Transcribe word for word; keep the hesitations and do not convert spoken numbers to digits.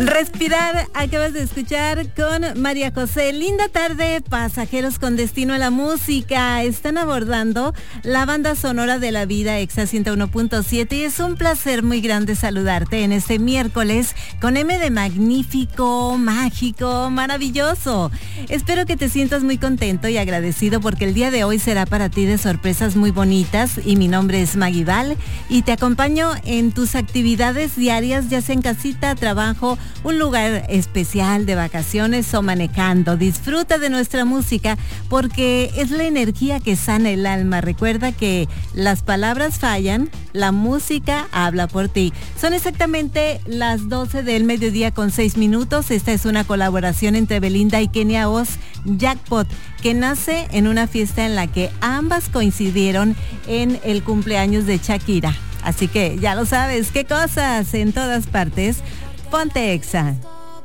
Respirar, acabas de escuchar con María José. Linda tarde, pasajeros con destino a la música. Están abordando la banda sonora de la vida Exa ciento uno punto siete y es un placer muy grande saludarte en este miércoles con M de magnífico, mágico, maravilloso. Espero que te sientas muy contento y agradecido porque el día de hoy será para ti de sorpresas muy bonitas y mi nombre es Maggie Val y te acompaño en tus actividades diarias, ya sea en casita, trabajo, un lugar especial de vacaciones o manejando. Disfruta de nuestra música porque es la energía que sana el alma. Recuerda que las palabras fallan, la música habla por ti. Son exactamente las doce del mediodía con seis minutos. Esta es una colaboración entre Belinda y Kenia Oz, Jackpot, que nace en una fiesta en la que ambas coincidieron en el cumpleaños de Shakira. Así que ya lo sabes, qué cosas en todas partes. Ponte Exa.